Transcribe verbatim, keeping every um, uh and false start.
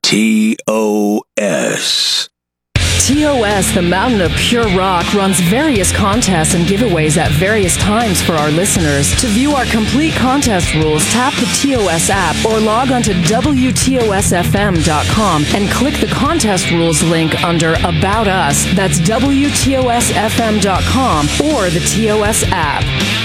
T O S. T O S, the Mountain of Pure Rock, runs various contests and giveaways at various times for our listeners. To view our complete contest rules, tap the T O S app or log on to W T O S F M dot com and click the contest rules link under About Us. That's W T O S F M dot com or the T O S app.